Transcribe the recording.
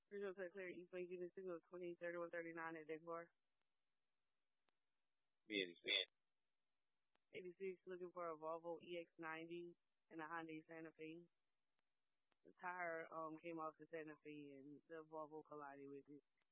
Original Tech Clear East Lake Unit 6 of 203139 at Decor. B86. 86 looking for a Volvo EX90 and a Hyundai Santa Fe. The tire came off the Santa Fe and the Volvo collided with it.